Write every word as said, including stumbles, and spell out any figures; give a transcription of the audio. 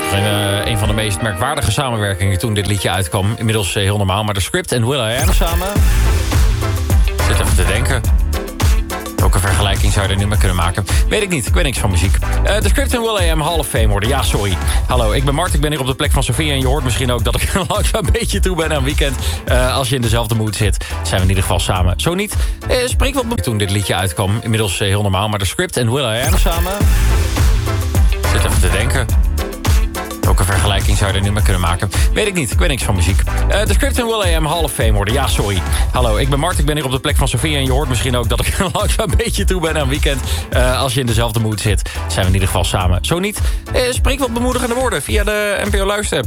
En, uh, een van de meest merkwaardige samenwerkingen toen dit liedje uitkwam. Inmiddels uh, heel normaal, maar The Script en will.i.am samen. Ik zit even te denken. Welke vergelijking zou je er nu mee kunnen maken? Weet ik niet, ik weet niks van muziek. Uh, The Script en will.i.am Hall of Fame worden. Ja, sorry. Hallo, ik ben Mart, ik ben hier op de plek van Sofie. En je hoort misschien ook dat ik langzaam een beetje toe ben aan weekend. Uh, als je in dezelfde mood zit, zijn we in ieder geval samen. Zo niet, uh, spreek wat me toen dit liedje uitkwam. Inmiddels uh, heel normaal, maar The Script en will.i.am samen. Ik zit even te denken. Welke vergelijking zou je er nu mee kunnen maken? Weet ik niet, ik weet niks van muziek. Uh, The Script en will.i.am Hall of Fame worden. Ja, sorry. Hallo, ik ben Mart, ik ben hier op de plek van Sofie. En je hoort misschien ook dat ik langzaam een beetje toe ben aan weekend. Uh, als je in dezelfde mood zit, zijn we in ieder geval samen. Zo niet, uh, spreek wat bemoedigende woorden via de N P O Luister.